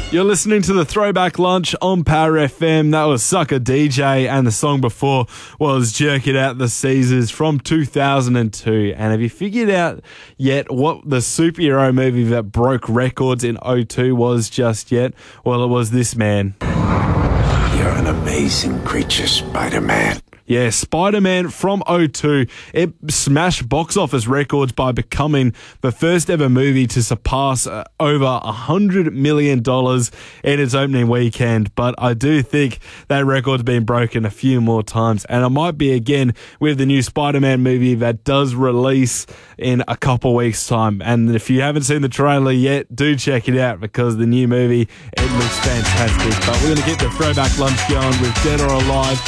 You're listening to the Throwback Lunch on Power FM. That was Sucker DJ, and the song before was Jerk It Out the Caesars from 2002. And have you figured out yet what the superhero movie that broke records in '02 was just yet? Well, it was this man. You're an amazing creature, Spider-Man. Yeah, Spider-Man from '02. It smashed box office records by becoming the first ever movie to surpass over $100 million in its opening weekend. But I do think that record's been broken a few more times. And it might be again with the new Spider-Man movie that does release in a couple weeks' time. And if you haven't seen the trailer yet, do check it out because the new movie, it looks fantastic. But we're going to get the Throwback Lunch going with Dead or Alive